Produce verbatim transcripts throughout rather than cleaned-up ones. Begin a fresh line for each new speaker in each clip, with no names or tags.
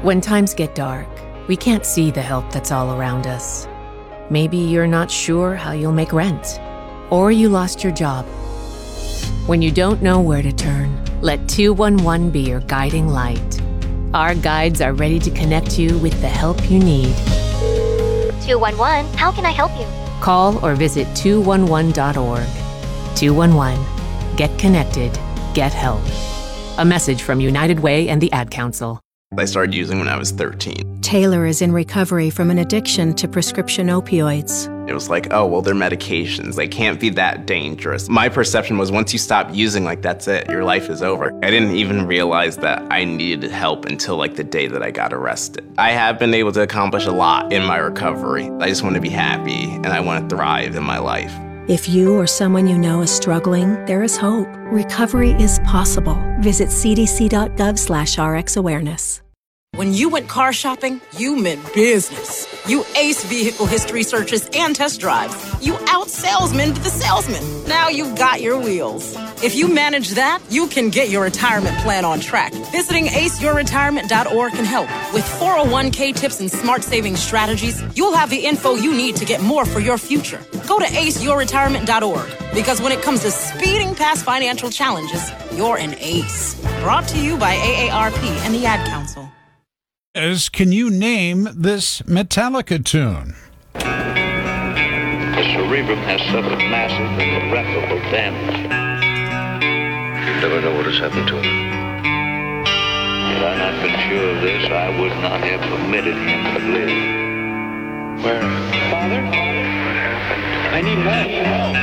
When times get dark, we can't see the help that's all around us. Maybe you're not sure how you'll make rent, or you lost your job. When you don't know where to turn, let two one one be your guiding light. Our guides are ready to connect you with the help you need.
two one one, how can I help you?
Call or visit two one one dot org. two one one. Get connected. Get help. A message from United Way and the Ad Council.
I started using when I was thirteen.
Taylor is in recovery from an addiction to prescription opioids.
It was like, oh, well, they're medications. They can't be that dangerous. My perception was once you stop using, like, that's it. Your life is over. I didn't even realize that I needed help until, like, the day that I got arrested. I have been able to accomplish a lot in my recovery. I just want to be happy, and I want to thrive in my life.
If you or someone you know is struggling, there is hope. Recovery is possible. Visit c d c dot gov slash r x awareness.
When you went car shopping, you meant business. You aced vehicle history searches and test drives. You out-salesmaned the salesman. Now you've got your wheels. If you manage that, you can get your retirement plan on track. Visiting ace your retirement dot org can help. With four oh one k tips and smart saving strategies, you'll have the info you need to get more for your future. Go to ace your retirement dot org, because when it comes to speeding past financial challenges, you're an ace. Brought to you by A A R P and the Ad Council.
As can you name this Metallica tune?
The cerebrum has suffered massive and irreparable damage.
You never know what has happened to him.
Had I not been sure of this, I would not have permitted him to live.
Where?
Father?
What happened?
I need help.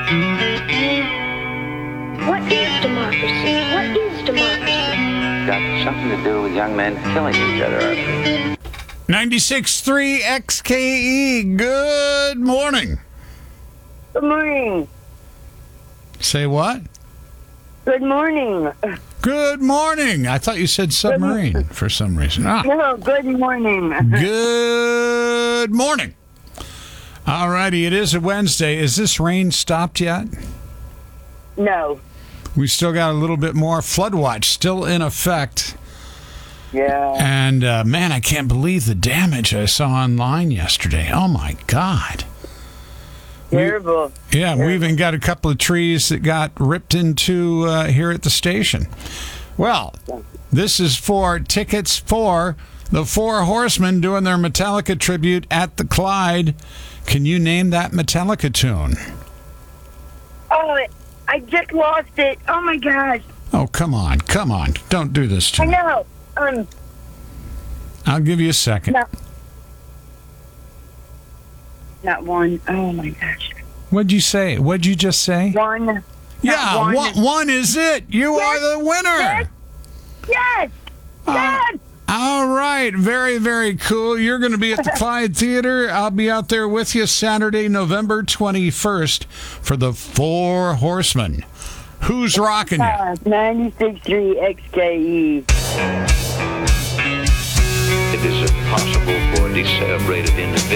What is democracy? What is democracy?
Got something to do with young men killing each other, I think.
ninety-six point three X K E, good morning.
Good morning.
Say what?
Good morning.
Good morning. I thought you said submarine for some reason. Ah.
No, good morning.
Good morning. All righty, it is a Wednesday. Is this rain stopped yet?
No.
We still got a little bit more. Flood watch still in effect.
Yeah.
And, uh, man, I can't believe the damage I saw online yesterday. Oh, my God.
Terrible.
We, yeah,
Terrible.
we even got a couple of trees that got ripped into uh, here at the station. Well, this is for tickets for the Four Horsemen doing their Metallica tribute at the Clyde. Can you name that Metallica tune?
Oh, I just lost it. Oh, my gosh.
Oh, come on. Come on. Don't do this to
I
me.
know. Um,
I'll give you a second.
no. Not one. Oh, my gosh.
What'd you say? What'd you just say?
One.
Yeah,
one.
one, one is it. You
Yes.
are the winner.
Yes. Yes.
Uh,
Yes.
All right. Very, very cool. You're going to be at the Clyde Theater. I'll be out there with you Saturday, November twenty-first for the Four Horsemen. Who's rocking you?
Uh, ninety-six point three X K E.
It is impossible for a decerebrated individual